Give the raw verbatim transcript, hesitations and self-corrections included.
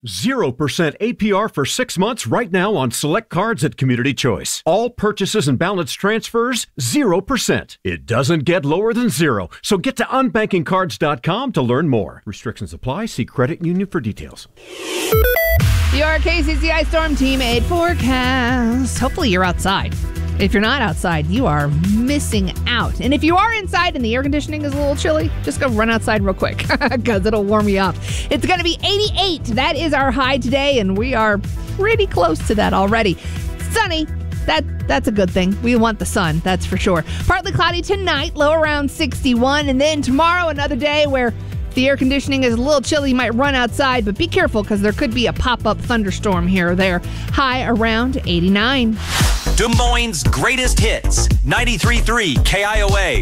zero percent A P R for six months right now on select cards at Community Choice. All purchases and balance transfers, zero percent. It doesn't get lower than zero. So get to unbanking cards dot com to learn more. Restrictions apply. See credit union for details. Your K C C I Storm Team eight forecast. Hopefully you're outside. If you're not outside, you are missing out. And if you are inside and the air conditioning is a little chilly, just go run outside real quick because it'll warm you up. It's going to be eighty-eight. That is our high today, and we are pretty close to that already. Sunny. That That's a good thing. We want the sun, that's for sure. Partly cloudy tonight, low around sixty-one. And then tomorrow, another day where the air conditioning is a little chilly. You might run outside, but be careful because there could be a pop-up thunderstorm here or there. High around eighty-nine. Des Moines' greatest hits, ninety-three point three K I O A.